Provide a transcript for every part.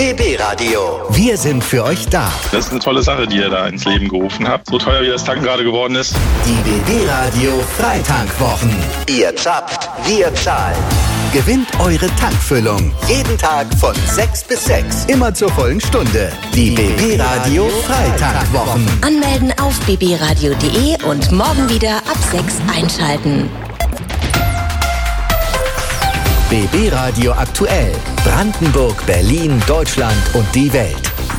BB Radio. Wir sind für euch da. Das ist eine tolle Sache, die ihr da ins Leben gerufen habt. So teuer wie das Tanken gerade geworden ist. Die BB Radio Freitankwwochen. Ihr zapft, wir zahlen. Gewinnt eure Tankfüllung. Jeden Tag von 6 bis 6. Immer zur vollen Stunde. Die BB Radio Freitankwwochen. Anmelden auf bbradio.de und morgen wieder ab 6 einschalten. BB Radio aktuell. Brandenburg, Berlin, Deutschland und die Welt.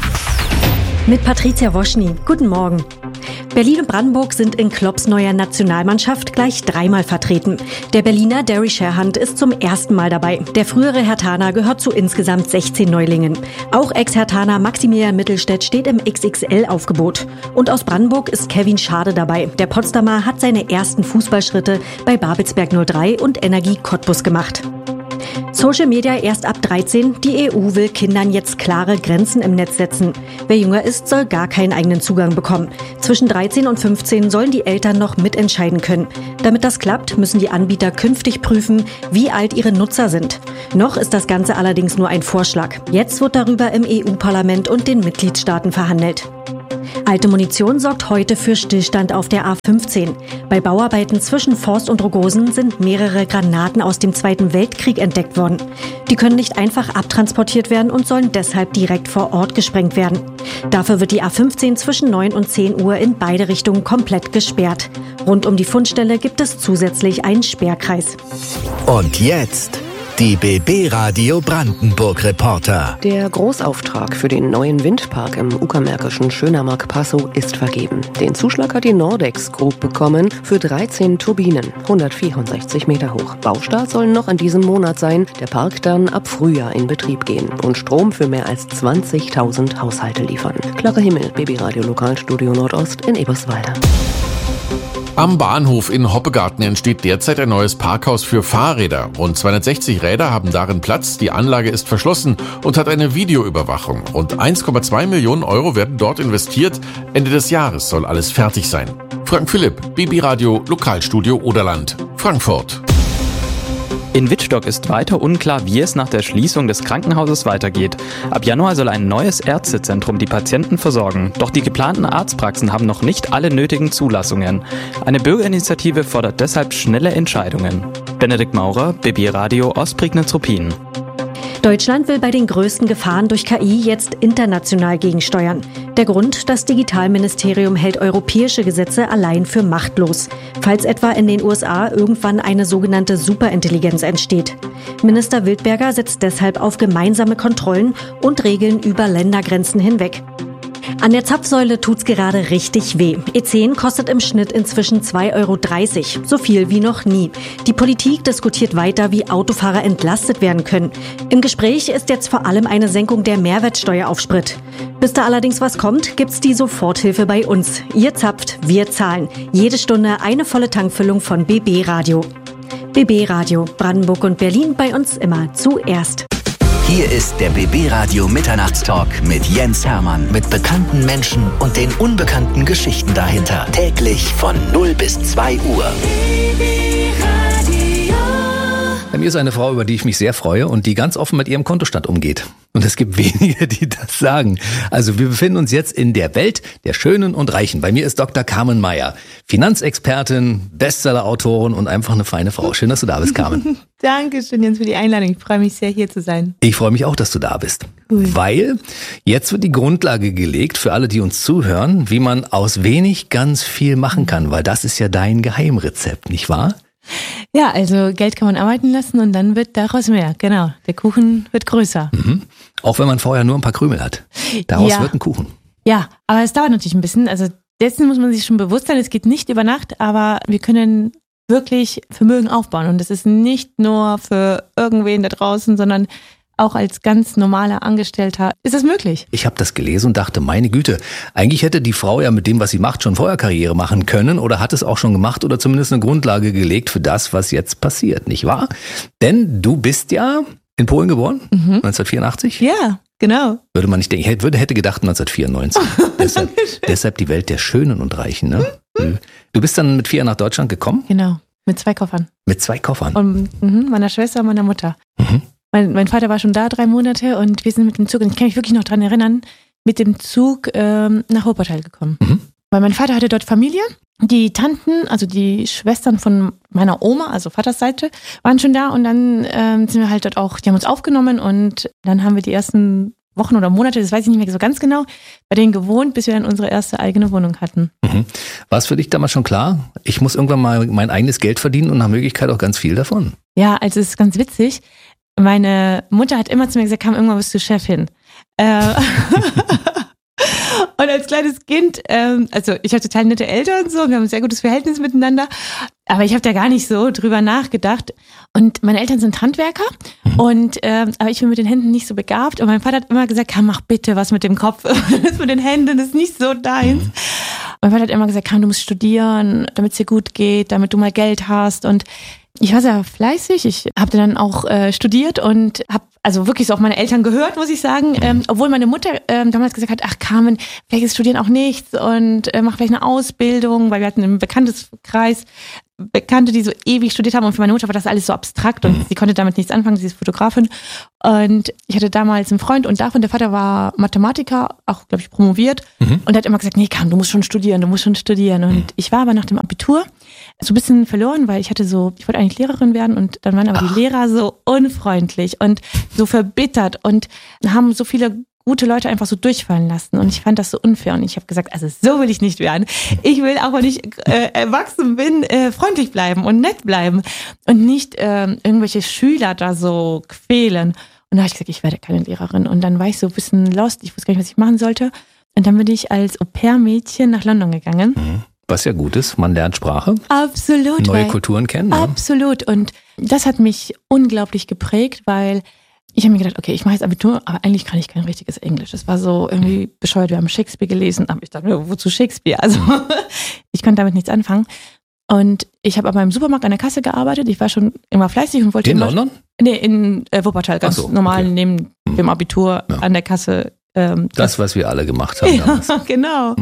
Mit Patricia Woschny. Guten Morgen. Berlin und Brandenburg sind in Klopps neuer Nationalmannschaft gleich 3-mal vertreten. Der Berliner Derry Sherhunt ist zum ersten Mal dabei. Der frühere Herthaner gehört zu insgesamt 16 Neulingen. Auch Ex-Herthaner Maximilian Mittelstädt steht im XXL-Aufgebot. Und aus Brandenburg ist Kevin Schade dabei. Der Potsdamer hat seine ersten Fußballschritte bei Babelsberg 03 und Energie Cottbus gemacht. Social Media erst ab 13. Die EU will Kindern jetzt klare Grenzen im Netz setzen. Wer jünger ist, soll gar keinen eigenen Zugang bekommen. Zwischen 13 und 15 sollen die Eltern noch mitentscheiden können. Damit das klappt, müssen die Anbieter künftig prüfen, wie alt ihre Nutzer sind. Noch ist das Ganze allerdings nur ein Vorschlag. Jetzt wird darüber im EU-Parlament und den Mitgliedstaaten verhandelt. Alte Munition sorgt heute für Stillstand auf der A15. Bei Bauarbeiten zwischen Forst und Rogosen sind mehrere Granaten aus dem Zweiten Weltkrieg entdeckt worden. Die können nicht einfach abtransportiert werden und sollen deshalb direkt vor Ort gesprengt werden. Dafür wird die A15 zwischen 9 und 10 Uhr in beide Richtungen komplett gesperrt. Rund um die Fundstelle gibt es zusätzlich einen Sperrkreis. Und jetzt die BB Radio Brandenburg Reporter. Der Großauftrag für den neuen Windpark im Uckermärkischen Schönermark-Passow ist vergeben. Den Zuschlag hat die Nordex Group bekommen für 13 Turbinen, 164 Meter hoch. Baustart soll noch in diesem Monat sein, der Park dann ab Frühjahr in Betrieb gehen und Strom für mehr als 20.000 Haushalte liefern. Klare Himmel, BB Radio Lokalstudio Nordost in Eberswalde. Am Bahnhof in Hoppegarten entsteht derzeit ein neues Parkhaus für Fahrräder. Rund 260 Räder haben darin Platz, die Anlage ist verschlossen und hat eine Videoüberwachung. Rund 1,2 Millionen Euro werden dort investiert. Ende des Jahres soll alles fertig sein. Frank Philipp, BB Radio Lokalstudio Oderland, Frankfurt. In Wittstock ist weiter unklar, wie es nach der Schließung des Krankenhauses weitergeht. Ab Januar soll ein neues Ärztezentrum die Patienten versorgen. Doch die geplanten Arztpraxen haben noch nicht alle nötigen Zulassungen. Eine Bürgerinitiative fordert deshalb schnelle Entscheidungen. Benedikt Maurer, BB Radio Ostprignitz-Ruppin. Deutschland will bei den größten Gefahren durch KI jetzt international gegensteuern. Der Grund, das Digitalministerium hält europäische Gesetze allein für machtlos, falls etwa in den USA irgendwann eine sogenannte Superintelligenz entsteht. Minister Wildberger setzt deshalb auf gemeinsame Kontrollen und Regeln über Ländergrenzen hinweg. An der Zapfsäule tut's gerade richtig weh. E10 kostet im Schnitt inzwischen 2,30 Euro, so viel wie noch nie. Die Politik diskutiert weiter, wie Autofahrer entlastet werden können. Im Gespräch ist jetzt vor allem eine Senkung der Mehrwertsteuer auf Sprit. Bis da allerdings was kommt, gibt's die Soforthilfe bei uns. Ihr zapft, wir zahlen. Jede Stunde eine volle Tankfüllung von BB Radio. BB Radio, Brandenburg und Berlin, bei uns immer zuerst. Hier ist der BB Radio Mitternachtstalk mit Jens Hermann. Mit bekannten Menschen und den unbekannten Geschichten dahinter. Täglich von 0 bis 2 Uhr. Bei mir ist eine Frau, über die ich mich sehr freue und die ganz offen mit ihrem Kontostand umgeht. Und es gibt wenige, die das sagen. Also wir befinden uns jetzt in der Welt der Schönen und Reichen. Bei mir ist Dr. Carmen Meyer, Finanzexpertin, Bestseller-Autorin und einfach eine feine Frau. Schön, dass du da bist, Carmen. Dankeschön, Jens, für die Einladung. Ich freue mich sehr, hier zu sein. Ich freue mich auch, dass du da bist. Cool. Weil jetzt wird die Grundlage gelegt für alle, die uns zuhören, wie man aus wenig ganz viel machen kann. Weil das ist ja dein Geheimrezept, nicht wahr? Ja, also Geld kann man arbeiten lassen und dann wird daraus mehr. Genau, der Kuchen wird größer. Mhm. Auch wenn man vorher nur ein paar Krümel hat. Daraus wird ein Kuchen. Ja, aber es dauert natürlich ein bisschen. Also dessen muss man sich schon bewusst sein, es geht nicht über Nacht, aber wir können wirklich Vermögen aufbauen. Und das ist nicht nur für irgendwen da draußen, sondern auch als ganz normaler Angestellter ist es möglich. Ich habe das gelesen und dachte, meine Güte, eigentlich hätte die Frau ja mit dem, was sie macht, schon vorher Karriere machen können oder hat es auch schon gemacht oder zumindest eine Grundlage gelegt für das, was jetzt passiert, nicht wahr? Denn du bist ja in Polen geboren, 1984? Ja, genau. Würde man nicht denken, hätte gedacht 1994. deshalb die Welt der Schönen und Reichen, ne? Du bist dann mit 4 nach Deutschland gekommen? Genau, mit 2 Koffern. Mit 2 Koffern? Und meiner Schwester und meiner Mutter. Mein Vater war schon da 3 Monate und wir sind mit dem Zug, und ich kann mich wirklich noch dran erinnern, mit dem Zug nach Wuppertal gekommen. Weil mein Vater hatte dort Familie. Die Tanten, also die Schwestern von meiner Oma, also Vaters Seite, waren schon da, und dann sind wir halt dort auch, die haben uns aufgenommen, und dann haben wir die ersten Wochen oder Monate, das weiß ich nicht mehr so ganz genau, bei denen gewohnt, bis wir dann unsere erste eigene Wohnung hatten. War es für dich damals schon klar, ich muss irgendwann mal mein eigenes Geld verdienen und nach Möglichkeit auch ganz viel davon? Ja, also es ist ganz witzig. Meine Mutter hat immer zu mir gesagt, irgendwann bist du Chefin. Und als kleines Kind, also ich habe total nette Eltern, so, wir haben ein sehr gutes Verhältnis miteinander, aber ich habe da gar nicht so drüber nachgedacht. Und meine Eltern sind Handwerker, und aber ich bin mit den Händen nicht so begabt, und mein Vater hat immer gesagt, mach bitte was mit dem Kopf, das mit den Händen ist nicht so deins. Mein Vater hat immer gesagt, du musst studieren, damit es dir gut geht, damit du mal Geld hast, und ich war sehr fleißig, ich habe dann auch studiert und habe also wirklich so auf meine Eltern gehört, muss ich sagen, obwohl meine Mutter damals gesagt hat, ach Carmen, vielleicht ist Studieren auch nichts, und mach vielleicht eine Ausbildung, weil wir hatten im Bekannteskreis Bekannte, die so ewig studiert haben, und für meine Mutter war das alles so abstrakt und sie konnte damit nichts anfangen, sie ist Fotografin, und ich hatte damals einen Freund, und davon, der Vater war Mathematiker, auch glaube ich promoviert, und hat immer gesagt, nee Carmen, du musst schon studieren, und ich war aber nach dem Abitur so ein bisschen verloren, weil ich wollte eigentlich Lehrerin werden, und dann waren aber die Lehrer so unfreundlich und so verbittert und haben so viele gute Leute einfach so durchfallen lassen, und ich fand das so unfair, und ich habe gesagt, also so will ich nicht werden. Ich will auch, wenn ich erwachsen bin, freundlich bleiben und nett bleiben und nicht irgendwelche Schüler da so quälen. Und da habe ich gesagt, ich werde keine Lehrerin, und dann war ich so ein bisschen lost, ich wusste gar nicht, was ich machen sollte, und dann bin ich als Au-pair-Mädchen nach London gegangen. Was ja gut ist, man lernt Sprache. Absolut. Neue Kulturen kennen. Absolut, und das hat mich unglaublich geprägt, weil ich habe mir gedacht, okay, ich mache jetzt Abitur, aber eigentlich kann ich kein richtiges Englisch. Das war so irgendwie bescheuert. Wir haben Shakespeare gelesen, aber ich dachte, wozu Shakespeare? Also ich konnte damit nichts anfangen. Und ich habe aber im Supermarkt an der Kasse gearbeitet. Ich war schon immer fleißig und wollte in London? Nee, in Wuppertal, ganz normal, neben dem Abitur an der Kasse. Das, was wir alle gemacht haben. Ja, genau.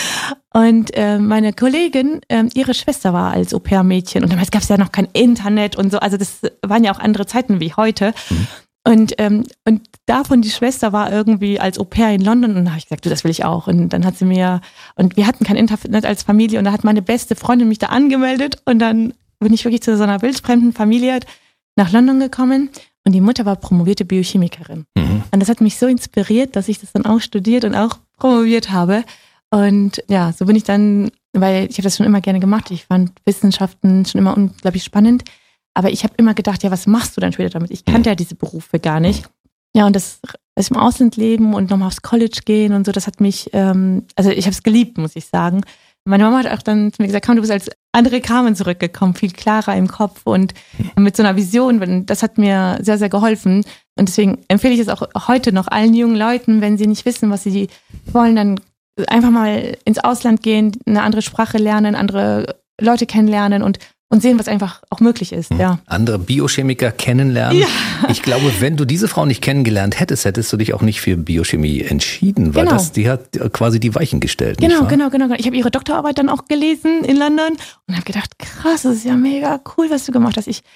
Und meine Kollegin, ihre Schwester war als Au-pair-Mädchen, und damals gab es ja noch kein Internet und so. Also das waren ja auch andere Zeiten wie heute. Und davon die Schwester war irgendwie als Au-pair in London, und da habe ich gesagt, du, das will ich auch. Und dann hat sie mir, und wir hatten kein Internet als Familie, und da hat meine beste Freundin mich da angemeldet, und dann bin ich wirklich zu so einer wildfremden Familie nach London gekommen, und die Mutter war promovierte Biochemikerin. Und das hat mich so inspiriert, dass ich das dann auch studiert und auch promoviert habe. Und ja, so bin ich dann, weil ich habe das schon immer gerne gemacht, ich fand Wissenschaften schon immer unglaublich spannend. Aber ich habe immer gedacht, ja, was machst du dann später damit? Ich kannte ja diese Berufe gar nicht. Ja, und das im Ausland leben und nochmal aufs College gehen und so, das hat mich, also ich habe es geliebt, muss ich sagen. Meine Mama hat auch dann zu mir gesagt, komm, du bist als andere Carmen zurückgekommen, viel klarer im Kopf und mit so einer Vision. Das hat mir sehr, sehr geholfen. Und deswegen empfehle ich es auch heute noch allen jungen Leuten, wenn sie nicht wissen, was sie wollen, dann einfach mal ins Ausland gehen, eine andere Sprache lernen, andere Leute kennenlernen und sehen, was einfach auch möglich ist. Ja. Andere Biochemiker kennenlernen. Ja. Ich glaube, wenn du diese Frau nicht kennengelernt hättest, hättest du dich auch nicht für Biochemie entschieden, weil die hat quasi die Weichen gestellt. Genau. Ich habe ihre Doktorarbeit dann auch gelesen in London und habe gedacht, krass, das ist ja mega cool, was du gemacht hast. Ich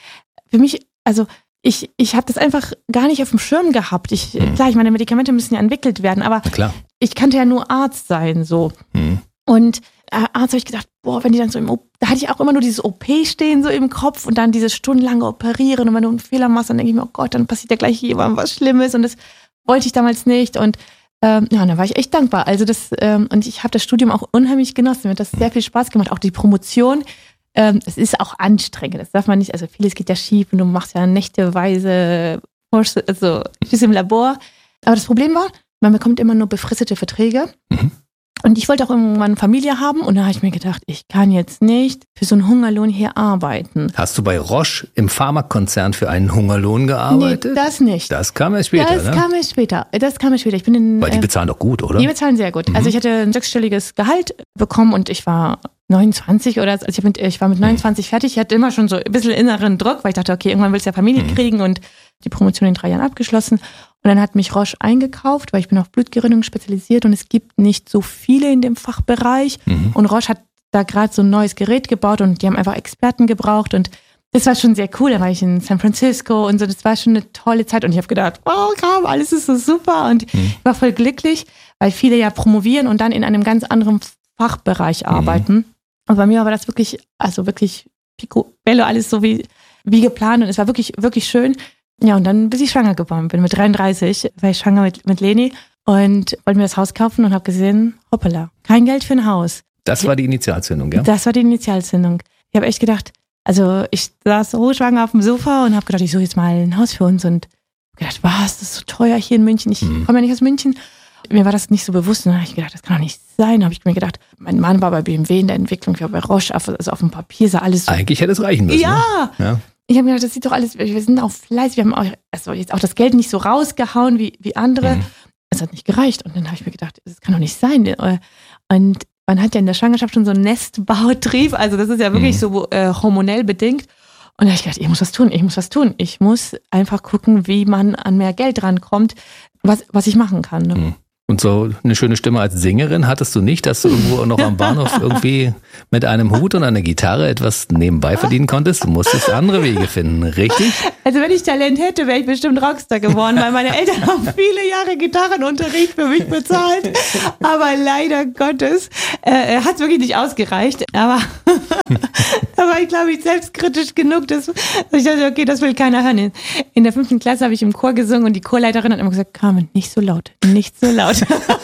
habe das einfach gar nicht auf dem Schirm gehabt. Klar, meine Medikamente müssen ja entwickelt werden, aber ich kannte ja nur Arzt sein, so. Und Arzt habe ich gedacht, wenn die dann so da hatte ich auch immer nur dieses OP stehen so im Kopf und dann dieses stundenlange Operieren, und wenn du einen Fehler machst, dann denke ich mir, oh Gott, dann passiert ja gleich jemandem was Schlimmes, und das wollte ich damals nicht, und da war ich echt dankbar. Also und ich habe das Studium auch unheimlich genossen, mir hat das sehr viel Spaß gemacht, auch die Promotion. Es ist auch anstrengend, das darf man nicht, also vieles geht ja schief und du machst ja nächteweise im Labor, aber das Problem war, man bekommt immer nur befristete Verträge. Und ich wollte auch irgendwann eine Familie haben, und da habe ich mir gedacht, ich kann jetzt nicht für so einen Hungerlohn hier arbeiten. Hast du bei Roche im Pharmakonzern für einen Hungerlohn gearbeitet? Nee, das nicht. Das kam erst später, Das kam erst später. Ich bin weil die bezahlen doch gut, oder? Die bezahlen sehr gut. Also ich hatte ein 6-stelliges Gehalt bekommen, und ich war 29 oder so. Also ich war mit 29 fertig. Ich hatte immer schon so ein bisschen inneren Druck, weil ich dachte, okay, irgendwann willst du ja Familie kriegen, und die Promotion in 3 Jahren abgeschlossen. Und dann hat mich Roche eingekauft, weil ich bin auf Blutgerinnung spezialisiert, und es gibt nicht so viele in dem Fachbereich. Und Roche hat da gerade so ein neues Gerät gebaut, und die haben einfach Experten gebraucht, und das war schon sehr cool. Da war ich in San Francisco und so. Das war schon eine tolle Zeit. Und ich habe gedacht, wow, Carmen, alles ist so super. Und ich war voll glücklich, weil viele ja promovieren und dann in einem ganz anderen Fachbereich arbeiten. Und bei mir war das wirklich, also wirklich picobello, alles so wie geplant. Und es war wirklich, wirklich schön. Ja, und dann bis ich schwanger geworden bin. Mit 33 war ich schwanger mit Leni und wollte mir das Haus kaufen und habe gesehen, hoppala, kein Geld für ein Haus. Das war die Initialzündung, ja? Das war die Initialzündung. Ich habe echt gedacht, also ich saß so schwanger auf dem Sofa und habe gedacht, ich suche jetzt mal ein Haus für uns und gedacht, was, das ist so teuer hier in München. Ich komme ja nicht aus München. Mir war das nicht so bewusst. Und dann habe ich gedacht, das kann doch nicht sein. Da habe ich mir gedacht, mein Mann war bei BMW in der Entwicklung, ich war bei Roche, also auf dem Papier sah alles so. Eigentlich hätte es reichen müssen. Ja. Ne? Ja. Ich habe mir gedacht, das sieht doch alles, wir sind auch fleißig, wir haben auch, also jetzt auch das Geld nicht so rausgehauen wie andere. Es hat nicht gereicht. Und dann habe ich mir gedacht, das kann doch nicht sein. Und man hat ja in der Schwangerschaft schon so einen Nestbautrieb, also das ist ja wirklich so hormonell bedingt. Und da habe ich gedacht, ich muss was tun. Ich muss einfach gucken, wie man an mehr Geld rankommt, was ich machen kann. Ne? Und so eine schöne Stimme als Sängerin hattest du nicht, dass du irgendwo noch am Bahnhof irgendwie mit einem Hut und einer Gitarre etwas nebenbei verdienen konntest? Du musstest andere Wege finden, richtig? Also wenn ich Talent hätte, wäre ich bestimmt Rockstar geworden, weil meine Eltern haben viele Jahre Gitarrenunterricht für mich bezahlt. Aber leider Gottes hat es wirklich nicht ausgereicht. Aber da war ich, glaube ich, selbstkritisch genug, dass ich dachte, okay, das will keiner hören. In der 5. Klasse habe ich im Chor gesungen und die Chorleiterin hat immer gesagt, Carmen, nicht so laut, nicht so laut.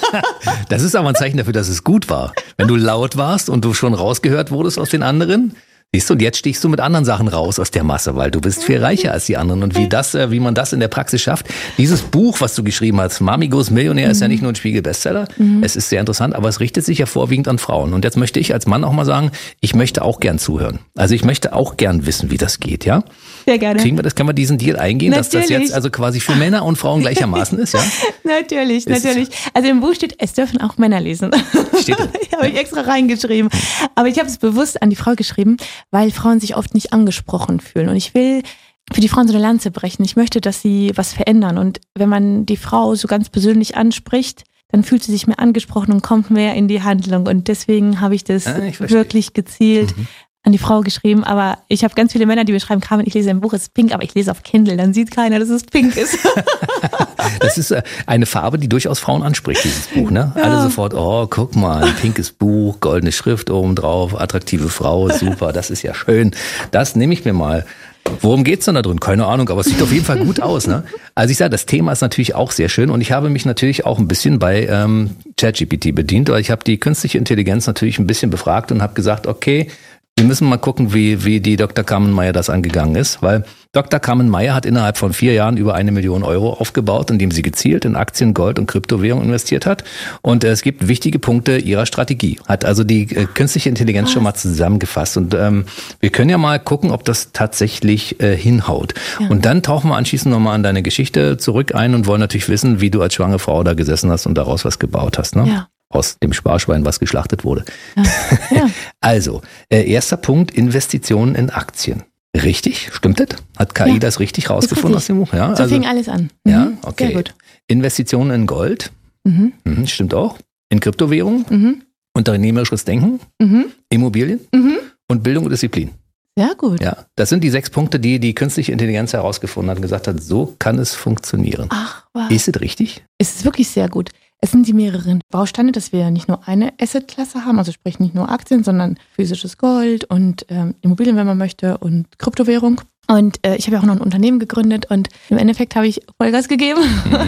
Das ist aber ein Zeichen dafür, dass es gut war. Wenn du laut warst und du schon rausgehört wurdest aus den anderen, siehst du, und jetzt stichst du mit anderen Sachen raus aus der Masse, weil du bist viel reicher als die anderen. Und wie man das in der Praxis schafft. Dieses Buch, was du geschrieben hast, Mami Goes Millionär, ist ja nicht nur ein Spiegel-Bestseller. Es ist sehr interessant, aber es richtet sich ja vorwiegend an Frauen. Und jetzt möchte ich als Mann auch mal sagen, ich möchte auch gern zuhören. Also ich möchte auch gern wissen, wie das geht, ja? Sehr gerne. Können wir diesen Deal eingehen, Natürlich. dass das jetzt also quasi für Männer und Frauen gleichermaßen ist, ja? Natürlich. Also im Buch steht, es dürfen auch Männer lesen. Steht drin. Habe ich extra reingeschrieben. Aber ich habe es bewusst an die Frau geschrieben, weil Frauen sich oft nicht angesprochen fühlen. Und ich will für die Frauen so eine Lanze brechen. Ich möchte, dass sie was verändern. Und wenn man die Frau so ganz persönlich anspricht, dann fühlt sie sich mehr angesprochen und kommt mehr in die Handlung. Und deswegen habe ich das wirklich gezielt an die Frau geschrieben. Aber ich habe ganz viele Männer, die mir schreiben, Carmen, ich lese ein Buch, es ist pink, aber ich lese auf Kindle. Dann sieht keiner, dass es pink ist. Das ist eine Farbe, die durchaus Frauen anspricht, dieses Buch, ne? Ja. Alle sofort, oh, guck mal, ein pinkes Buch, goldene Schrift oben drauf, attraktive Frau, super, das ist ja schön. Das nehme ich mir mal. Worum geht's denn da drin? Keine Ahnung, aber es sieht auf jeden Fall gut aus, ne? Also ich sage, das Thema ist natürlich auch sehr schön und ich habe mich natürlich auch ein bisschen bei ChatGPT bedient, weil ich habe die künstliche Intelligenz natürlich ein bisschen befragt und habe gesagt, okay, wir müssen mal gucken, wie die Dr. Carmen Meyer das angegangen ist, weil Dr. Carmen Meyer hat innerhalb von 4 Jahren über 1 Million Euro aufgebaut, indem sie gezielt in Aktien, Gold und Kryptowährung investiert hat. Und es gibt wichtige Punkte ihrer Strategie. Hat also die künstliche Intelligenz schon mal zusammengefasst. Und wir können ja mal gucken, ob das tatsächlich hinhaut. Ja. Und dann tauchen wir anschließend nochmal an deine Geschichte zurück ein und wollen natürlich wissen, wie du als schwangere Frau da gesessen hast und daraus was gebaut hast, ne? Ja. Aus dem Sparschwein, was geschlachtet wurde. Ja. Ja. Also, erster Punkt, Investitionen in Aktien. Richtig? Stimmt das? Hat KI das richtig rausgefunden aus dem Buch? Ja, so fing alles an. Ja, okay. Sehr gut. Investitionen in Gold. Stimmt auch. In Kryptowährungen. Unternehmerisches Denken. Immobilien. Und Bildung und Disziplin. Sehr gut. Ja, das sind die 6 Punkte, die künstliche Intelligenz herausgefunden hat und gesagt hat, so kann es funktionieren. Ach, was? Ist es richtig? Es ist wirklich sehr gut. Es sind die mehreren Bausteine, dass wir nicht nur eine Assetklasse haben, also sprich nicht nur Aktien, sondern physisches Gold und Immobilien, wenn man möchte, und Kryptowährung. Und ich habe ja auch noch ein Unternehmen gegründet und im Endeffekt habe ich Vollgas gegeben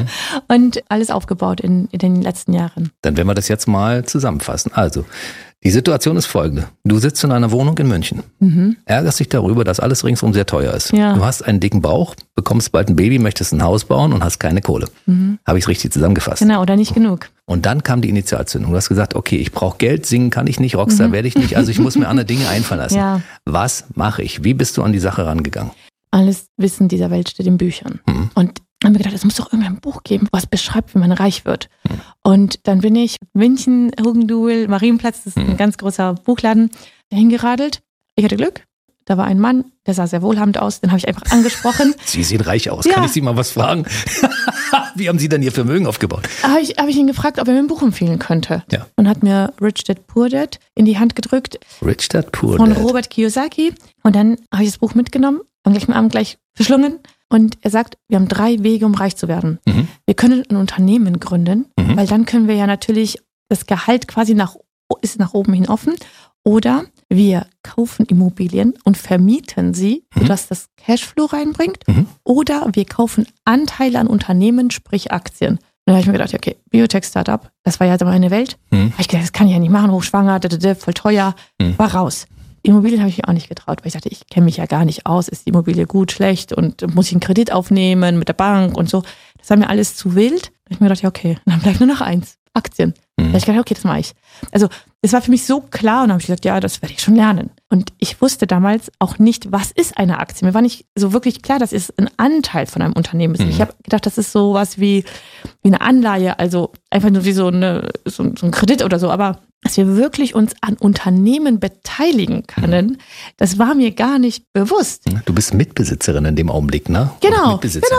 und alles aufgebaut in den letzten Jahren. Dann werden wir das jetzt mal zusammenfassen. Also, die Situation ist folgende. Du sitzt in einer Wohnung in München, ärgerst dich darüber, dass alles ringsum sehr teuer ist. Ja. Du hast einen dicken Bauch, bekommst bald ein Baby, möchtest ein Haus bauen und hast keine Kohle. Habe ich es richtig zusammengefasst? Genau, oder nicht genug. Und dann kam die Initialzündung. Du hast gesagt, okay, ich brauche Geld, singen kann ich nicht, Rockstar werde ich nicht, also ich muss mir andere Dinge einfallen lassen. Ja. Was mache ich? Wie bist du an die Sache rangegangen? Alles Wissen dieser Welt steht in Büchern. Und haben wir gedacht, es muss doch irgendein Buch geben, was beschreibt, wie man reich wird. Und dann bin ich München, Hugenduel, Marienplatz, das ist ein ganz großer Buchladen, hingeradelt. Ich hatte Glück. Da war ein Mann, der sah sehr wohlhabend aus, den habe ich einfach angesprochen. Sie sehen reich aus, ja. Kann ich Sie mal was fragen? Wie haben Sie denn Ihr Vermögen aufgebaut? Habe ich ihn gefragt, ob er mir ein Buch empfehlen könnte. Ja. Und hat mir Rich Dad Poor Dad in die Hand gedrückt. Rich Dad Poor Von Dad. Robert Kiyosaki. Und dann habe ich das Buch mitgenommen und gleich am Abend gleich verschlungen. Und er sagt, wir haben 3 Wege, um reich zu werden. Wir können ein Unternehmen gründen, weil dann können wir ja natürlich, das Gehalt quasi ist nach oben hin offen. Oder wir kaufen Immobilien und vermieten sie, sodass das Cashflow reinbringt. Oder wir kaufen Anteile an Unternehmen, sprich Aktien. Und dann habe ich mir gedacht, okay, Biotech-Startup, das war ja meine Welt. Habe ich gedacht, das kann ich ja nicht machen, hochschwanger, voll teuer, war raus. Immobilien habe ich mich auch nicht getraut, weil ich dachte, ich kenne mich ja gar nicht aus, ist die Immobilie gut, schlecht und muss ich einen Kredit aufnehmen mit der Bank und so. Das war mir alles zu wild. Da habe ich mir gedacht, ja okay, dann bleibt nur noch eins, Aktien. Da habe ich gedacht, okay, das mache ich. Also das war für mich so klar und dann habe ich gesagt, ja, das werde ich schon lernen. Und ich wusste damals auch nicht, was ist eine Aktie. Mir war nicht so wirklich klar, dass es ein Anteil von einem Unternehmen ist. Ich habe gedacht, das ist sowas wie eine Anleihe, also einfach nur wie so ein Kredit oder so, aber dass wir wirklich uns an Unternehmen beteiligen können, das war mir gar nicht bewusst. Du bist Mitbesitzerin in dem Augenblick, ne? Genau.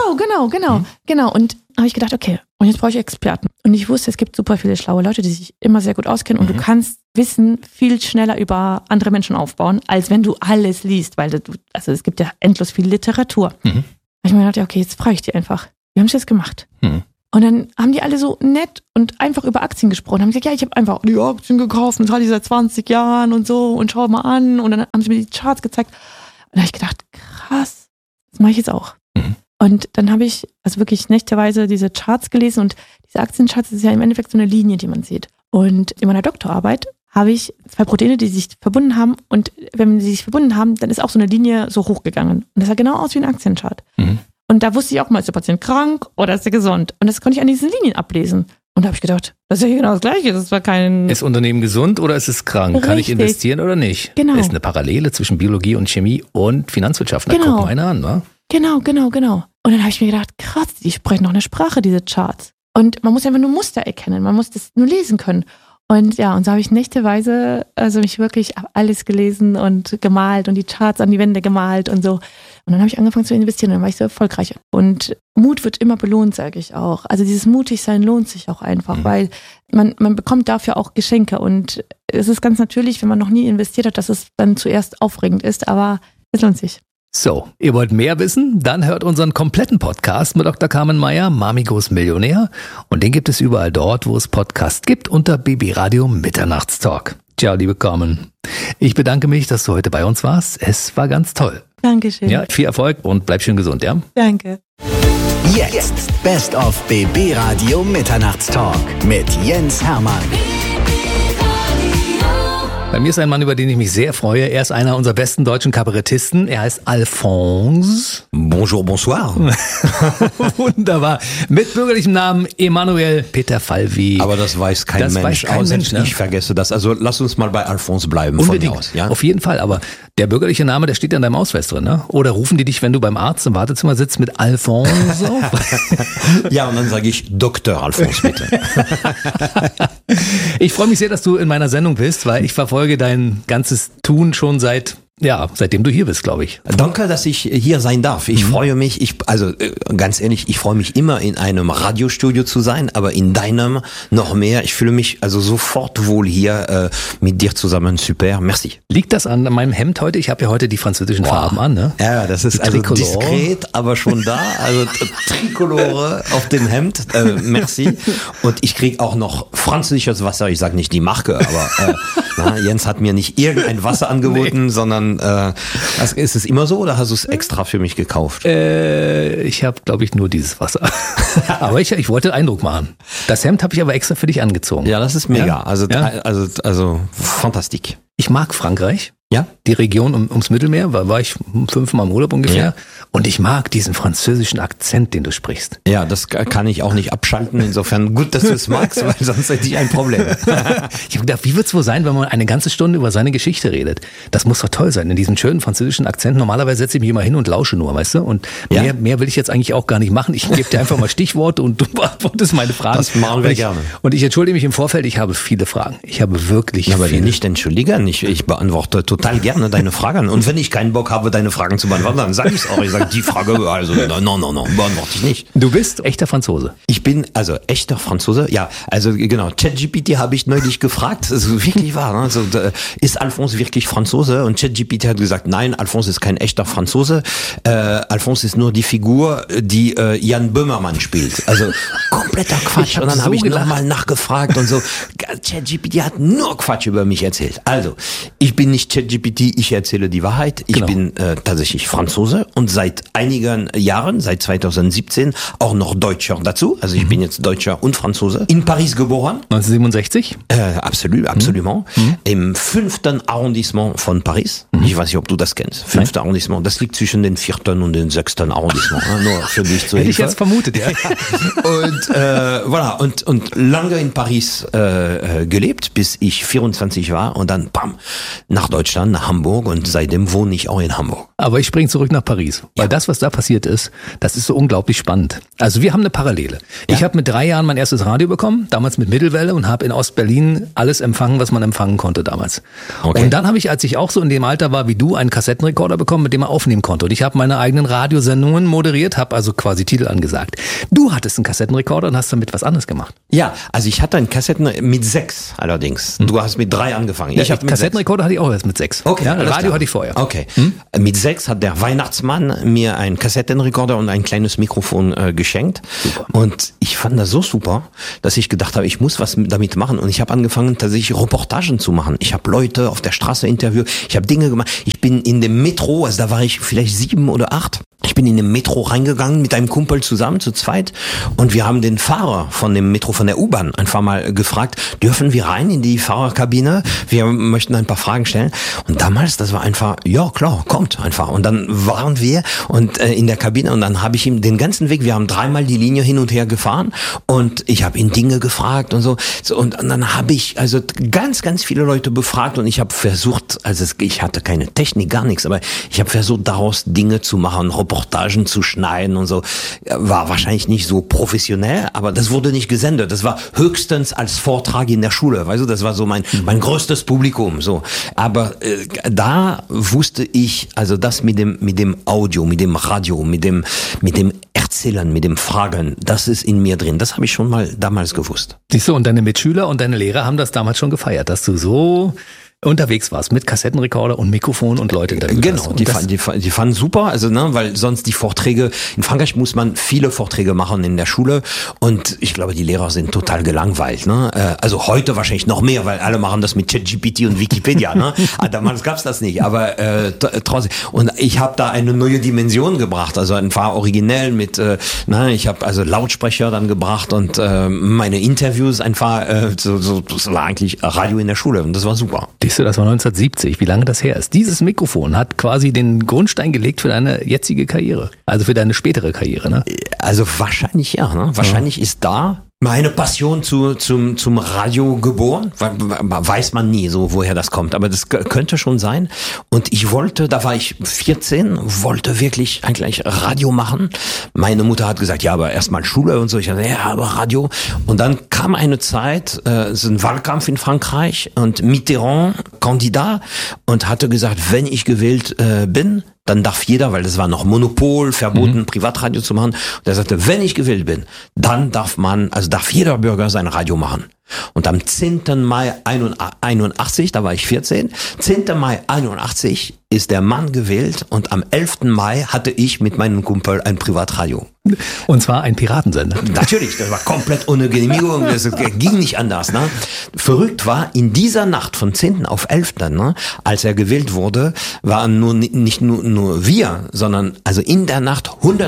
Und habe ich gedacht, okay, und jetzt brauche ich Experten. Und ich wusste, es gibt super viele schlaue Leute, die sich immer sehr gut auskennen und du kannst Wissen viel schneller über andere Menschen aufbauen, als wenn du alles liest, weil es gibt ja endlos viel Literatur. Da habe ich mir gedacht, ja, okay, jetzt frage ich die einfach. Wie haben sie das gemacht? Und dann haben die alle so nett und einfach über Aktien gesprochen. Haben gesagt, ja, ich habe einfach die Aktien gekauft und zahle die seit 20 Jahren und so und schau mal an. Und dann haben sie mir die Charts gezeigt. Und da habe ich gedacht, krass, das mache ich jetzt auch. Und dann habe ich also wirklich nächteweise diese Charts gelesen und diese Aktiencharts, das ist ja im Endeffekt so eine Linie, die man sieht. Und in meiner Doktorarbeit habe ich 2 Proteine, die sich verbunden haben und wenn sie sich verbunden haben, dann ist auch so eine Linie so hochgegangen. Und das sah genau aus wie ein Aktienchart. Und da wusste ich auch mal, ist der Patient krank oder ist er gesund? Und das konnte ich an diesen Linien ablesen. Und da habe ich gedacht, das ist ja hier genau das Gleiche. Das war kein. Ist Unternehmen gesund oder ist es krank? Richtig. Kann ich investieren oder nicht? Genau. Ist eine Parallele zwischen Biologie und Chemie und Finanzwirtschaft. Na, Genau. guck mal einer an, wa? Genau. Und dann habe ich mir gedacht, krass, die sprechen noch eine Sprache, diese Charts. Und man muss einfach nur Muster erkennen, man muss das nur lesen können. Und ja, und so habe ich nächteweise mich wirklich alles gelesen und gemalt und die Charts an die Wände gemalt und so. Und dann habe ich angefangen zu investieren und dann war ich so erfolgreich. Und Mut wird immer belohnt, sage ich auch. Also dieses Mutigsein lohnt sich auch einfach, weil man bekommt dafür auch Geschenke. Und es ist ganz natürlich, wenn man noch nie investiert hat, dass es dann zuerst aufregend ist, aber es lohnt sich. So, ihr wollt mehr wissen? Dann hört unseren kompletten Podcast mit Dr. Carmen Meyer, Mami goes Millionär. Und den gibt es überall dort, wo es Podcasts gibt, unter BB Radio Mitternachtstalk. Ciao, liebe Carmen. Ich bedanke mich, dass du heute bei uns warst. Es war ganz toll. Dankeschön. Ja, viel Erfolg und bleib schön gesund, ja? Danke. Jetzt Best of BB Radio Mitternachtstalk mit Jens Hermann. Bei mir ist ein Mann, über den ich mich sehr freue. Er ist einer unserer besten deutschen Kabarettisten. Er heißt Alphonse. Bonjour, bonsoir. Wunderbar. Mit bürgerlichem Namen Emanuel Peter Falvi. Aber das weiß kein Das Mensch. weiß kein Außer Mensch, ne? Ich vergesse das. Also lass uns mal bei Alphonse bleiben. Unbedingt. Von mir aus, ja? Auf jeden Fall. Aber der bürgerliche Name, der steht ja in deinem Ausweis drin, ne? Oder rufen die dich, wenn du beim Arzt im Wartezimmer sitzt, mit Alphonse? Ja, und dann sage ich Dr. Alphonse, bitte. Ich freue mich sehr, dass du in meiner Sendung bist, weil ich verfolge dein ganzes Tun schon seitdem du hier bist, glaube ich. Danke, dass ich hier sein darf. Ich freue mich, ganz ehrlich, ich freue mich immer in einem Radiostudio zu sein, aber in deinem noch mehr. Ich fühle mich also sofort wohl hier mit dir zusammen. Super, merci. Liegt das an meinem Hemd heute? Ich habe ja heute die französischen Farben an, ne? Ja, das ist also diskret, aber schon da. Also Trikolore auf dem Hemd. Merci. Und ich krieg auch noch französisches Wasser. Ich sage nicht die Marke, aber Jens hat mir nicht irgendein Wasser angeboten, sondern ist es immer so oder hast du es extra für mich gekauft? Ich habe, glaube ich, nur dieses Wasser. Aber ich wollte Eindruck machen. Das Hemd habe ich aber extra für dich angezogen. Ja, das ist mega. Ja? Also fantastisch. Ich mag Frankreich. Ja? Die Region ums Mittelmeer, war ich 5-mal im Urlaub ungefähr. Ja. Und ich mag diesen französischen Akzent, den du sprichst. Ja, das kann ich auch nicht abschalten. Insofern gut, dass du es magst, weil sonst hätte ich ein Problem. Ich habe gedacht, wie wird es wohl sein, wenn man eine ganze Stunde über seine Geschichte redet? Das muss doch toll sein, in diesem schönen französischen Akzent. Normalerweise setze ich mich immer hin und lausche nur, weißt du? Und mehr will ich jetzt eigentlich auch gar nicht machen. Ich gebe dir einfach mal Stichworte und du beantwortest meine Fragen. Das machen wir gerne. Und ich entschuldige mich im Vorfeld, ich habe viele Fragen. Ich habe wirklich viele. Aber nicht entschuldigen, ich beantworte total total gerne deine Fragen. Und wenn ich keinen Bock habe, deine Fragen zu beantworten, dann sage ich es auch. Ich sage, die Frage, also no, beantworte ich nicht. Du bist echter Franzose. Ich bin also echter Franzose. Ja, also genau. ChatGPT habe ich neulich gefragt. Das ist wirklich wahr. Ne? Also, ist Alphonse wirklich Franzose? Und ChatGPT hat gesagt, nein, Alphonse ist kein echter Franzose. Alphonse ist nur die Figur, die Jan Böhmermann spielt. Also kompletter Quatsch. Und dann habe ich nochmal nachgefragt und so. ChatGPT hat nur Quatsch über mich erzählt. Also, ich bin nicht ChatGPT, ich erzähle die Wahrheit. Ich bin tatsächlich Franzose und seit einigen Jahren, seit 2017, auch noch Deutscher dazu. Also ich bin jetzt Deutscher und Franzose. In Paris geboren. 1967? Absolut. Im 5. Arrondissement von Paris. Ich weiß nicht, ob du das kennst. 5. Arrondissement. Das liegt zwischen den 4. und den 6. Arrondissement. Nur für dich zur Hilfe. Hätte ich jetzt vermutet, ja. Und voilà. Und lange in Paris gelebt, bis ich 24 war und dann nach Deutschland, nach Hamburg und seitdem wohne ich auch in Hamburg. Aber ich springe zurück nach Paris, weil das, was da passiert ist, das ist so unglaublich spannend. Also wir haben eine Parallele. Ja. Ich habe mit 3 Jahren mein erstes Radio bekommen, damals mit Mittelwelle und habe in Ostberlin alles empfangen, was man empfangen konnte damals. Okay. Und dann habe ich, als ich auch so in dem Alter war wie du, einen Kassettenrekorder bekommen, mit dem man aufnehmen konnte. Und ich habe meine eigenen Radiosendungen moderiert, habe also quasi Titel angesagt. Du hattest einen Kassettenrekorder und hast damit was anderes gemacht. Ja, also ich hatte einen Kassettenrekorder mit 6 allerdings. Du hast mit 3 angefangen. Ich habe Kassettenrekorder hatte ich auch erst mit 6. Okay, ja, Radio klar. hatte ich vorher. Okay. Mit 6 hat der Weihnachtsmann mir einen Kassettenrekorder und ein kleines Mikrofon geschenkt. Super. Und ich fand das so super, dass ich gedacht habe, ich muss was damit machen. Und ich habe angefangen, tatsächlich Reportagen zu machen. Ich habe Leute auf der Straße interviewt. Ich habe Dinge gemacht. Ich bin in dem Metro, also da war ich vielleicht 7 oder 8. Ich bin in dem Metro reingegangen mit einem Kumpel zusammen, zu zweit. Und wir haben den Fahrer von dem Metro, von der U-Bahn, einfach mal gefragt, dürfen wir rein in die Fahrerkabine? Wir möchten ein paar Fragen stellen. Und damals, das war einfach, ja klar, kommt einfach. Und dann waren wir und in der Kabine und dann habe ich ihm den ganzen Weg, wir haben 3-mal die Linie hin und her gefahren und ich habe ihn Dinge gefragt und so. Und dann habe ich also ganz, ganz viele Leute befragt und ich habe versucht, also ich hatte keine Technik, gar nichts, aber ich habe versucht, daraus Dinge zu machen, Reportagen zu schneiden und so. War wahrscheinlich nicht so professionell, aber das wurde nicht gesendet. Das war höchstens als Vortrag in der Schule, weißt du, das war so mein größtes Publikum, so. Aber da wusste ich, also das mit dem Audio, mit dem Radio, mit dem Erzählen, mit dem Fragen, das ist in mir drin. Das habe ich schon mal damals gewusst. Siehst du, und deine Mitschüler und deine Lehrer haben das damals schon gefeiert, dass du so unterwegs warst mit Kassettenrekorder und Mikrofon und Leute interviewt. Genau, die fanden super, also weil sonst die Vorträge, in Frankreich muss man viele Vorträge machen in der Schule und ich glaube, die Lehrer sind total gelangweilt. Also heute wahrscheinlich noch mehr, weil alle machen das mit ChatGPT und Wikipedia. Damals gab's das nicht, aber trotzdem. Und ich habe da eine neue Dimension gebracht, also war originell mit, ich habe also Lautsprecher dann gebracht und meine Interviews einfach, das war eigentlich Radio in der Schule und das war super. Das war 1970, wie lange das her ist. Dieses Mikrofon hat quasi den Grundstein gelegt für deine jetzige Karriere, also für deine spätere Karriere, ne? Also wahrscheinlich ja, ne? Wahrscheinlich ist da meine Passion zum Radio geboren, weiß man nie so, woher das kommt, aber das könnte schon sein. Und ich wollte, da war ich 14, wollte wirklich eigentlich Radio machen. Meine Mutter hat gesagt, ja, aber erstmal Schule und so. Ich dachte, ja, aber Radio. Und dann kam eine Zeit, so ein Wahlkampf in Frankreich und Mitterrand Kandidat und hatte gesagt, wenn ich gewählt bin, dann darf jeder, weil das war noch Monopol, verboten, Privatradio zu machen. Und er sagte, wenn ich gewählt bin, dann darf jeder Bürger sein Radio machen. Und am 10. Mai 81, da war ich 14, 10. Mai 81 ist der Mann gewählt und am 11. Mai hatte ich mit meinem Kumpel ein Privatradio. Und zwar ein Piratensender. Natürlich, das war komplett ohne Genehmigung, das ging nicht anders. Ne? Verrückt war, in dieser Nacht von 10. auf 11., als er gewählt wurde, waren nicht nur wir, sondern also in der Nacht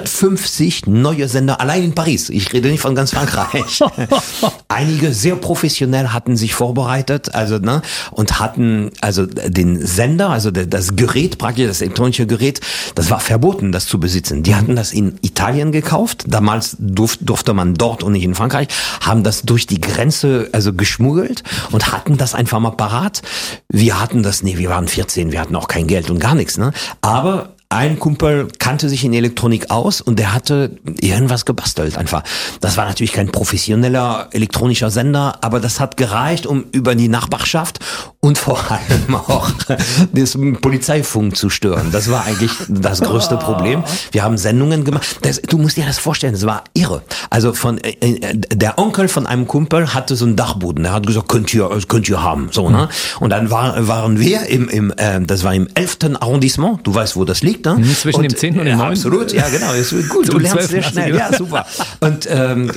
150 neue Sender, allein in Paris. Ich rede nicht von ganz Frankreich. Einige sehr professionell hatten sich vorbereitet, und hatten also den Sender, also das Gerät, praktisch das elektronische Gerät, das war verboten, das zu besitzen. Die hatten das in Italien gekauft, damals durfte man dort und nicht in Frankreich, haben das durch die Grenze also geschmuggelt und hatten das einfach mal parat. Wir hatten das, wir waren 14, wir hatten auch kein Geld und gar nichts, aber ein Kumpel kannte sich in Elektronik aus und der hatte irgendwas gebastelt einfach. Das war natürlich kein professioneller elektronischer Sender, aber das hat gereicht, um über die Nachbarschaft und vor allem auch das Polizeifunk zu stören. Das war eigentlich das größte Problem. Wir haben Sendungen gemacht. Du musst dir das vorstellen, das war irre. Also der Onkel von einem Kumpel hatte so einen Dachboden. Der hat gesagt, könnt ihr haben, so, ne? Und dann waren wir das war im 11. Arrondissement. Du weißt, wo das liegt, ne? Zwischen dem 10. und dem 9. Absolut, ja, genau. Ist gut, du lernst sehr schnell. Ja, super. Und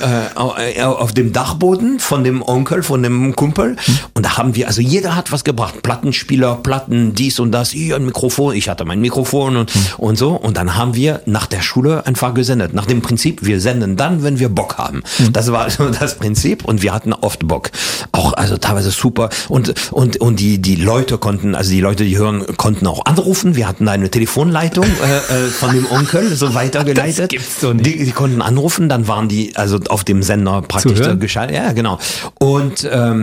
auf dem Dachboden von dem Onkel, von dem Kumpel. Und da haben wir, also jeder hat was gebracht. Plattenspieler, Platten, dies und das, hier ein Mikrofon. Ich hatte mein Mikrofon und so. Und dann haben wir nach der Schule einfach gesendet. Nach dem Prinzip, wir senden dann, wenn wir Bock haben. Das war also das Prinzip und wir hatten oft Bock. Auch, also teilweise super. Und die Leute konnten, also die Leute, die hören, konnten auch anrufen. Wir hatten eine Telefonleitung von dem Onkel so weitergeleitet. Das gibt's doch nicht. Die konnten anrufen, dann waren die also auf dem Sender praktisch geschaltet. Ja, genau. Und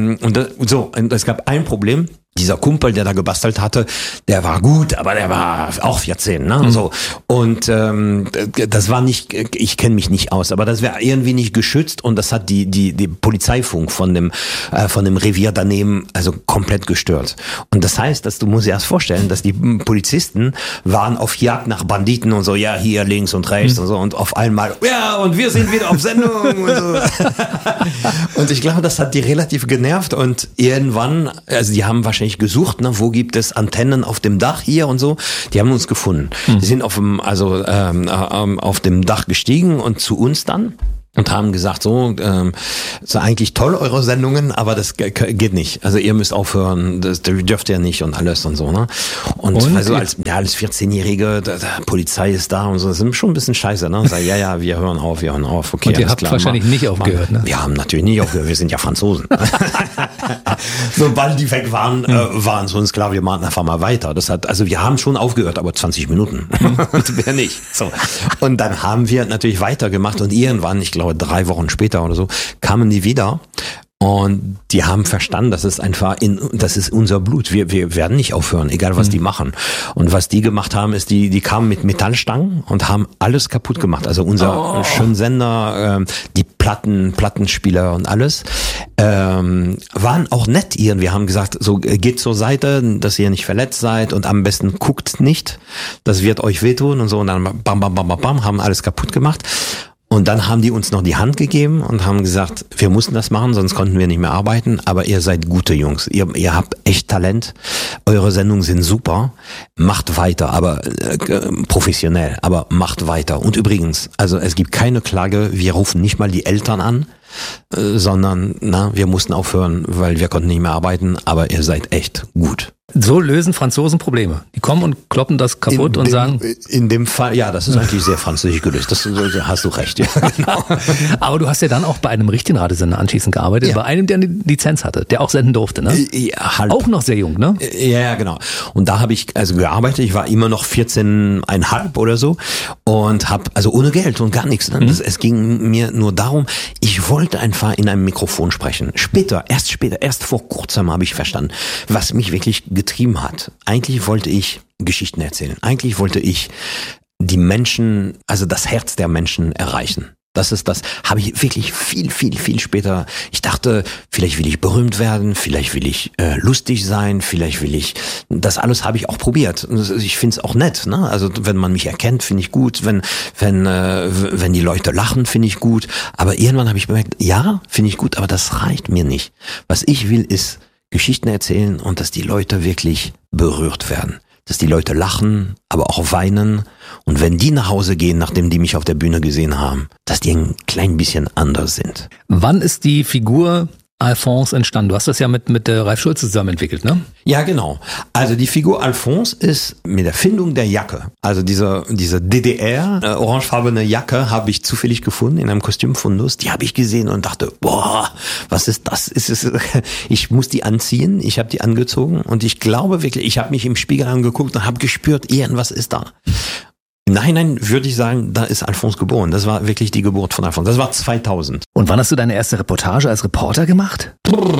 es gab ein Problem. Dieser Kumpel, der da gebastelt hatte, der war gut, aber der war auch 14, ne? So. Und das war nicht, ich kenne mich nicht aus, aber das wäre irgendwie nicht geschützt und das hat die Polizeifunk von dem Revier daneben also komplett gestört. Und das heißt, dass du musst dir erst vorstellen, dass die Polizisten waren auf Jagd nach Banditen und so, ja, hier links und rechts und so und auf einmal, ja, und wir sind wieder auf Sendung und so. Und ich glaube, das hat die relativ genervt und irgendwann, also die haben wahrscheinlich gesucht, ne, wo gibt es Antennen auf dem Dach hier und so. Die haben uns gefunden. Die sind auf dem Dach gestiegen und zu uns dann und haben gesagt, so eigentlich toll eure Sendungen, aber das geht nicht. Also ihr müsst aufhören, das dürft ihr nicht und alles und so, ne? Und also als 14-Jährige, Polizei ist da und so, das ist schon ein bisschen scheiße, ne? Sag, ja, wir hören auf, okay. Und ihr habt wahrscheinlich nicht aufgehört, ne? Wir haben natürlich nicht aufgehört, wir sind ja Franzosen. Sobald die weg waren, waren es uns klar, wir machen einfach mal weiter. Also wir haben schon aufgehört, aber 20 Minuten. Und wer nicht. So. Und dann haben wir natürlich weitergemacht und irgendwann, ich glaube 3 Wochen später oder so, kamen die wieder. Und die haben verstanden, das ist einfach das ist unser Blut. Wir werden nicht aufhören, egal was die machen. Und was die gemacht haben, ist, die kamen mit Metallstangen und haben alles kaputt gemacht. Also unser Schönsender, die Plattenspieler und alles, waren auch nett ihr. Wir haben gesagt, so geht zur Seite, dass ihr nicht verletzt seid und am besten guckt nicht. Das wird euch wehtun und so. Und dann bam, bam, bam, bam, bam, haben alles kaputt gemacht. Und dann haben die uns noch die Hand gegeben und haben gesagt, wir mussten das machen, sonst konnten wir nicht mehr arbeiten, aber ihr seid gute Jungs, ihr habt echt Talent, eure Sendungen sind super, macht weiter, aber professionell, aber macht weiter. Und übrigens, also es gibt keine Klage, wir rufen nicht mal die Eltern an, sondern wir mussten aufhören, weil wir konnten nicht mehr arbeiten, aber ihr seid echt gut. So lösen Franzosen Probleme. Die kommen und kloppen das kaputt und sagen... In dem Fall, ja, das ist eigentlich sehr französisch gelöst. Das hast du recht, ja, genau. Aber du hast ja dann auch bei einem richtigen Radiosender anschließend gearbeitet, bei einem, der eine Lizenz hatte, der auch senden durfte, ne? Ja, halb. Auch noch sehr jung, ne? Ja, genau. Und da habe ich also gearbeitet. Ich war immer noch 14,5 oder so und habe also ohne Geld und gar nichts. Ne? Es ging mir nur darum, ich wollte einfach in einem Mikrofon sprechen. Erst vor kurzem habe ich verstanden, was mich wirklich getrieben hat. Eigentlich wollte ich Geschichten erzählen. Eigentlich wollte ich die Menschen, also das Herz der Menschen erreichen. Das habe ich wirklich viel später. Ich dachte, vielleicht will ich berühmt werden, vielleicht will ich lustig sein, das alles habe ich auch probiert. Ich finde es auch nett, ne? Also wenn man mich erkennt, finde ich gut. Wenn die Leute lachen, finde ich gut. Aber irgendwann habe ich bemerkt, ja, finde ich gut, aber das reicht mir nicht. Was ich will, ist Geschichten erzählen und dass die Leute wirklich berührt werden. Dass die Leute lachen, aber auch weinen. Und wenn die nach Hause gehen, nachdem die mich auf der Bühne gesehen haben, dass die ein klein bisschen anders sind. Wann ist die Figur Alphonse entstanden? Du hast das ja mit Ralf Schulze zusammen entwickelt, ne? Ja, genau. Also die Figur Alphonse ist mit der Findung der Jacke. Also diese DDR orangefarbene Jacke habe ich zufällig gefunden in einem Kostümfundus. Die habe ich gesehen und dachte, boah, was ist das? Ich muss die anziehen. Ich habe die angezogen und ich glaube wirklich, ich habe mich im Spiegel angeguckt und habe gespürt, irgendwas ist da. Im Nachhinein würde ich sagen, da ist Alphonse geboren. Das war wirklich die Geburt von Alphonse. Das war 2000. Und wann hast du deine erste Reportage als Reporter gemacht?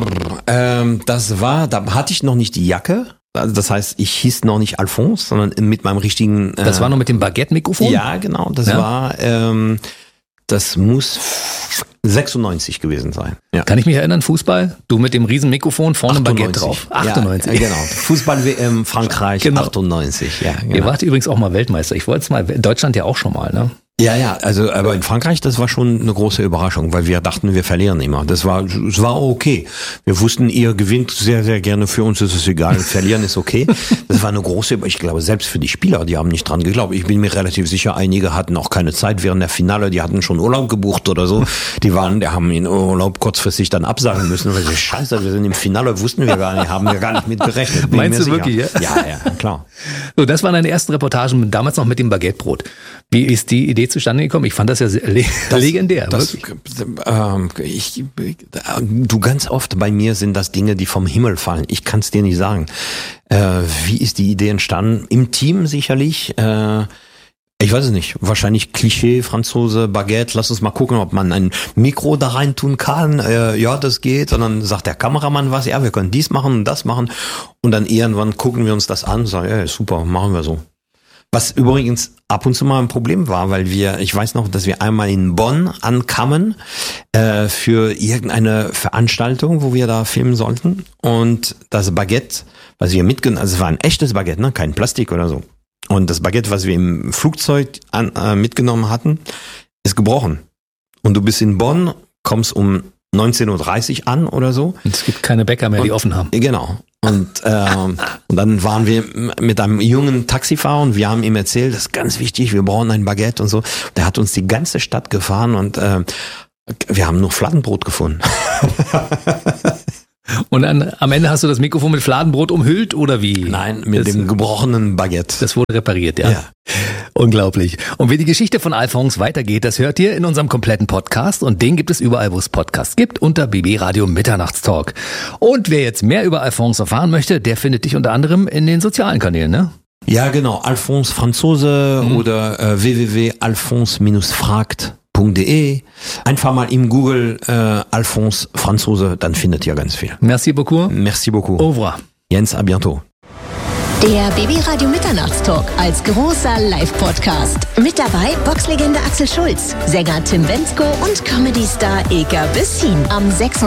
Da hatte ich noch nicht die Jacke. Also das heißt, ich hieß noch nicht Alphonse, sondern mit meinem richtigen... Das war noch mit dem Baguette-Mikrofon? Ja, genau. Das war... Das muss 96 gewesen sein. Ja. Kann ich mich erinnern, Fußball? Du mit dem riesen Mikrofon vorne Baguette drauf. 98. Ja, genau. Fußball-WM Frankreich, genau. 98. Ja, genau. Ihr wart übrigens auch mal Weltmeister. Ich wollte es mal, Deutschland ja auch schon mal, ne? Ja, also aber in Frankreich, das war schon eine große Überraschung, weil wir dachten, wir verlieren immer. Es war okay. Wir wussten, ihr gewinnt sehr, sehr gerne, für uns ist es egal, verlieren ist okay. Das war eine große, ich glaube, selbst für die Spieler, die haben nicht dran geglaubt. Ich bin mir relativ sicher, einige hatten auch keine Zeit während der Finale, die hatten schon Urlaub gebucht oder so. Die haben in Urlaub kurzfristig dann absagen müssen, weil sie, scheiße, wir sind im Finale, wussten wir gar nicht, haben wir gar nicht mit gerechnet. Meinst du wirklich, ja? Ja, klar. So, das waren deine ersten Reportagen, damals noch mit dem Baguettebrot. Wie ist die Idee zustande gekommen? Ich fand das ja legendär. Du, ganz oft bei mir sind das Dinge, die vom Himmel fallen. Ich kann es dir nicht sagen. Wie ist die Idee entstanden? Im Team sicherlich. Ich weiß es nicht. Wahrscheinlich Klischee, Franzose, Baguette. Lass uns mal gucken, ob man ein Mikro da rein tun kann. Ja, das geht. Und dann sagt der Kameramann was. Ja, wir können dies machen und das machen. Und dann irgendwann gucken wir uns das an und sagen, ja, super, machen wir so. Was übrigens ab und zu mal ein Problem war, weil ich weiß noch, dass wir einmal in Bonn ankamen für irgendeine Veranstaltung, wo wir da filmen sollten. Und das Baguette, was wir mitgenommen, also es war ein echtes Baguette, ne, kein Plastik oder so. Und das Baguette, was wir im Flugzeug mitgenommen hatten, ist gebrochen. Und du bist in Bonn, kommst um 19.30 Uhr an oder so. Und es gibt keine Bäcker mehr, die offen haben. Genau. Und dann waren wir mit einem jungen Taxifahrer und wir haben ihm erzählt, das ist ganz wichtig, wir brauchen ein Baguette und so. Der hat uns die ganze Stadt gefahren und wir haben nur Fladenbrot gefunden. Und dann am Ende hast du das Mikrofon mit Fladenbrot umhüllt oder wie? Nein, mit dem gebrochenen Baguette. Das wurde repariert, ja. Unglaublich. Und wie die Geschichte von Alphonse weitergeht, das hört ihr in unserem kompletten Podcast und den gibt es überall, wo es Podcasts gibt, unter BB Radio Mitternachtstalk. Und wer jetzt mehr über Alphonse erfahren möchte, der findet dich unter anderem in den sozialen Kanälen, ne? Ja, genau. Alphonse Franzose oder www.alphonse-fragt.de. Einfach mal im Google Alphonse Franzose, dann findet ihr ganz viel. Merci beaucoup. Merci beaucoup. Au revoir. Jens, à bientôt. Der BB Radio Mitternachtstalk als großer Live-Podcast. Mit dabei Boxlegende Axel Schulz, Sänger Tim Bendzko und Comedy-Star Ilka Bessin. Am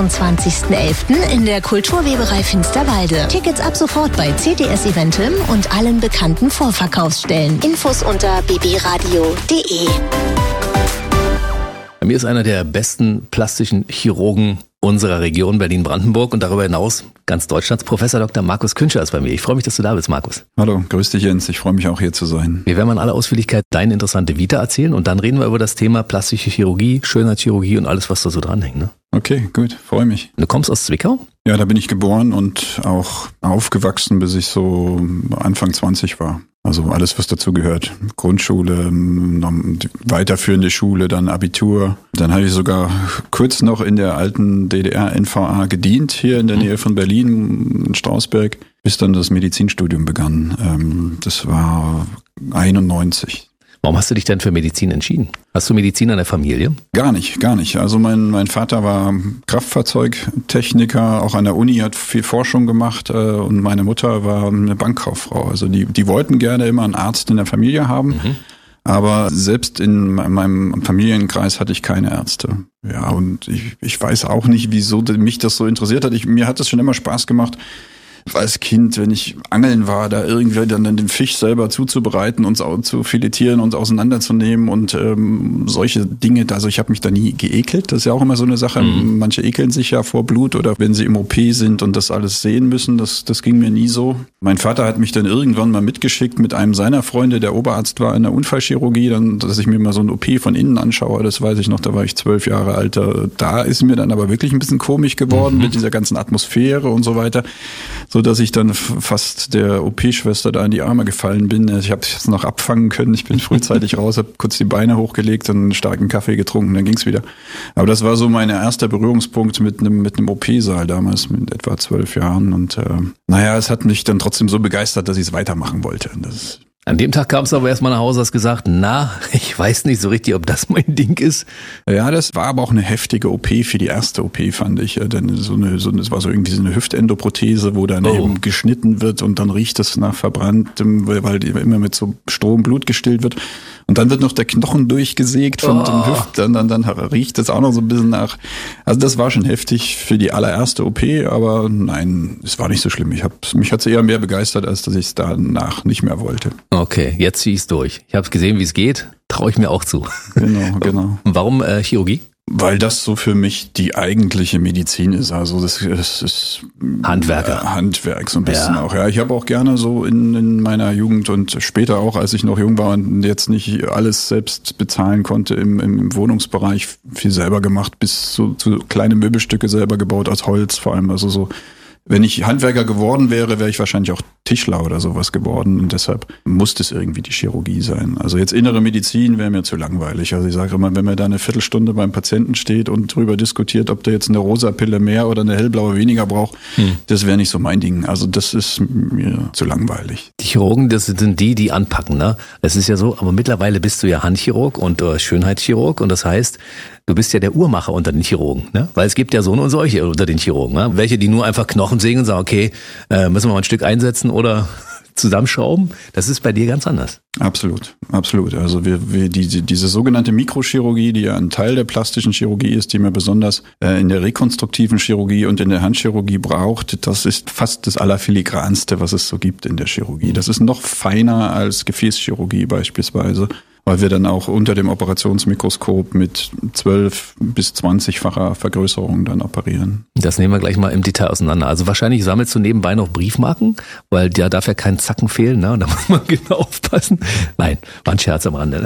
26.11. in der Kulturweberei Finsterwalde. Tickets ab sofort bei CTS Eventim und allen bekannten Vorverkaufsstellen. Infos unter bbradio.de. Bei mir ist einer der besten plastischen Chirurgen unserer Region Berlin-Brandenburg und darüber hinaus ganz Deutschlands. Professor Dr. Markus Künscher ist bei mir. Ich freue mich, dass du da bist, Markus. Hallo, grüß dich Jens. Ich freue mich auch hier zu sein. Wir werden mal in aller Ausführlichkeit deine interessante Vita erzählen und dann reden wir über das Thema plastische Chirurgie, Schönheitschirurgie und alles, was da so dranhängt. Ne? Okay, gut, freue mich. Du kommst aus Zwickau? Ja, da bin ich geboren und auch aufgewachsen, bis ich so Anfang 20 war. Also alles, was dazu gehört. Grundschule, weiterführende Schule, dann Abitur. Dann habe ich sogar kurz noch in der alten DDR-NVA gedient, hier in der Nähe von Berlin, in Strausberg, bis dann das Medizinstudium begann. Das war 91. Warum hast du dich denn für Medizin entschieden? Hast du Medizin in der Familie? Gar nicht. Also mein Vater war Kraftfahrzeugtechniker, auch an der Uni hat viel Forschung gemacht und meine Mutter war eine Bankkauffrau. Also die wollten gerne immer einen Arzt in der Familie haben, aber selbst in meinem Familienkreis hatte ich keine Ärzte. Ja, und ich weiß auch nicht, wieso mich das so interessiert hat. Mir hat das schon immer Spaß gemacht, als Kind, wenn ich angeln war, da irgendwie dann den Fisch selber zuzubereiten und zu filetieren und auseinanderzunehmen und solche Dinge. Also ich habe mich da nie geekelt. Das ist ja auch immer so eine Sache. Manche ekeln sich ja vor Blut oder wenn sie im OP sind und das alles sehen müssen. Das ging mir nie so. Mein Vater hat mich dann irgendwann mal mitgeschickt mit einem seiner Freunde, der Oberarzt war in der Unfallchirurgie, dann, dass ich mir mal so ein OP von innen anschaue. Das weiß ich noch, da war ich 12 Jahre alt. Da ist mir dann aber wirklich ein bisschen komisch geworden mit dieser ganzen Atmosphäre und so weiter. So dass ich dann fast der OP-Schwester da in die Arme gefallen bin. Ich habe es noch abfangen können. Ich bin frühzeitig raus, habe kurz die Beine hochgelegt und einen starken Kaffee getrunken, dann ging's wieder. Aber das war so mein erster Berührungspunkt mit einem OP-Saal damals mit etwa 12 Jahren. Und es hat mich dann trotzdem so begeistert, dass ich es weitermachen wollte. An dem Tag kamst du aber erstmal nach Hause, hast gesagt, ich weiß nicht so richtig, ob das mein Ding ist. Ja, das war aber auch eine heftige OP für die erste OP, fand ich. Denn das war so irgendwie so eine Hüftendoprothese, wo dann eben geschnitten wird und dann riecht es nach verbranntem, weil immer mit so Strom Blut gestillt wird. Und dann wird noch der Knochen durchgesägt von dem Hüften, dann riecht es auch noch so ein bisschen nach. Also das war schon heftig für die allererste OP, aber nein, es war nicht so schlimm. Mich hat es eher mehr begeistert, als dass ich es danach nicht mehr wollte. Okay, jetzt zieh ich's durch. Ich habe gesehen, wie es geht, traue ich mir auch zu. Genau. Warum Chirurgie? Weil das so für mich die eigentliche Medizin ist. Also das ist Handwerker. Handwerk so ein bisschen auch. Ja, ich habe auch gerne so in meiner Jugend und später auch, als ich noch jung war und jetzt nicht alles selbst bezahlen konnte im Wohnungsbereich, viel selber gemacht, bis zu kleine Möbelstücke selber gebaut aus Holz vor allem. Also so, wenn ich Handwerker geworden wäre, wäre ich wahrscheinlich auch Tischler oder sowas geworden und deshalb musste es irgendwie die Chirurgie sein. Also jetzt innere Medizin wäre mir zu langweilig. Also ich sage immer, wenn man da eine Viertelstunde beim Patienten steht und drüber diskutiert, ob der jetzt eine rosa Pille mehr oder eine hellblaue weniger braucht, das wäre nicht so mein Ding. Also das ist mir zu langweilig. Die Chirurgen, das sind die anpacken, ne? Es ist ja so, aber mittlerweile bist du ja Handchirurg und Schönheitschirurg und das heißt, du bist ja der Uhrmacher unter den Chirurgen, ne? Weil es gibt ja so und solche unter den Chirurgen, ne? Welche, die nur einfach Knochen sägen und sagen, okay, müssen wir mal ein Stück einsetzen oder zusammenschrauben. Das ist bei dir ganz anders. Absolut. Also diese sogenannte Mikrochirurgie, die ja ein Teil der plastischen Chirurgie ist, die man besonders in der rekonstruktiven Chirurgie und in der Handchirurgie braucht, das ist fast das Allerfiligranste, was es so gibt in der Chirurgie. Das ist noch feiner als Gefäßchirurgie beispielsweise, weil wir dann auch unter dem Operationsmikroskop mit 12 bis 20-facher Vergrößerung dann operieren. Das nehmen wir gleich mal im Detail auseinander. Also wahrscheinlich sammelst du nebenbei noch Briefmarken, weil da darf ja kein Zacken fehlen, ne? Und da muss man genau aufpassen. Nein, war ein Scherz am Rande.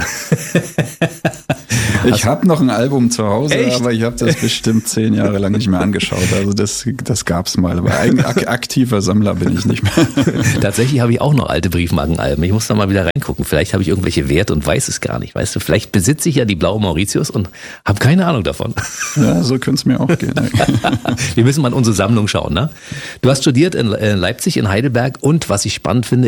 Ich habe noch ein Album zu Hause, Echt? Aber ich habe das bestimmt 10 Jahre lang nicht mehr angeschaut. Also das gab's mal, aber aktiver Sammler bin ich nicht mehr. Tatsächlich habe ich auch noch alte Briefmarkenalben. Ich muss da mal wieder reingucken. Vielleicht habe ich irgendwelche Werte und weiß es gar nicht. Weißt du, vielleicht besitze ich ja die blaue Mauritius und habe keine Ahnung davon. Ja, so könnte es mir auch gehen. Wir müssen mal in unsere Sammlung schauen, ne? Du hast studiert in Leipzig, in Heidelberg und was ich spannend finde,